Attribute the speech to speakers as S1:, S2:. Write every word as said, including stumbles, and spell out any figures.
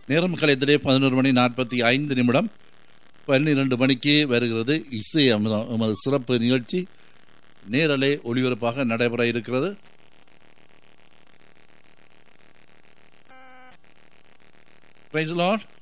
S1: நேரம் கலையத்திலே பதினோரு மணி நாற்பத்தி ஐந்து நிமிடம். பன்னிரண்டு மணிக்கு வருகிறது இசை அமுதம். எமது சிறப்பு நிகழ்ச்சி நேரலை ஒளிபரப்பாக நடைபெற இருக்கிறது. Praise the Lord.